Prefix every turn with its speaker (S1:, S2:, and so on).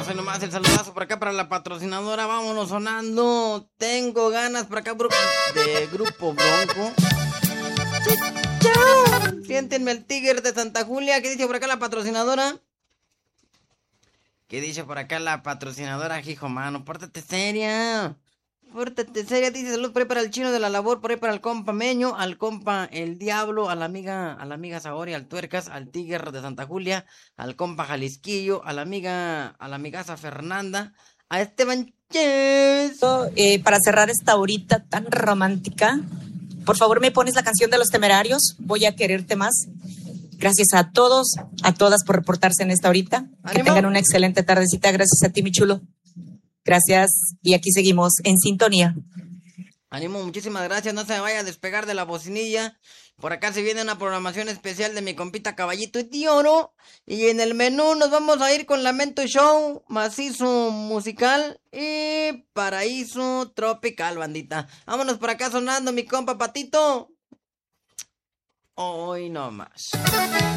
S1: nomás, hoy nomás el saludazo por acá para la patrocinadora. Vámonos sonando. Tengo ganas por acá de Grupo Bronco. Chao. Siéntenme el tigre de Santa Julia. ¿Qué dice por acá la patrocinadora? ¿Qué dice por acá la patrocinadora? Hijo, mano, pórtate seria. Pórtate seria, dice salud por ahí para el chino de la labor, por ahí para el compa Meño, al compa El Diablo, a la amiga Saori, al Tuercas, al Tigre de Santa Julia, al compa Jalisquillo, a la amigaza Fernanda, a Esteban Ches.
S2: Para cerrar esta horita tan romántica, por favor me pones la canción de Los Temerarios, Voy a quererte más. Gracias a todos, a todas por reportarse en esta horita. Que
S1: ¡Ánimo!
S2: tengan una excelente tardecita. Gracias a ti, mi chulo. Gracias. Y aquí seguimos en sintonía.
S1: Ánimo, muchísimas gracias. No se me vaya a despegar de la bocinilla. Por acá se viene una programación especial de mi compita Caballito y Tío Oro. Y en el menú nos vamos a ir con Lamento Show, Macizo Musical y Paraíso Tropical, bandita. Vámonos por acá sonando mi compa Patito. Hoy no más.